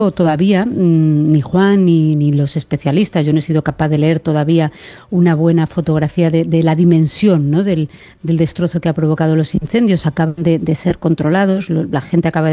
todavía, ni Juan ni los especialistas, yo no he sido capaz de leer todavía una buena fotografía de la dimensión, ¿no?, del destrozo que ha provocado los incendios. Acaban de ser controlados, la gente acaba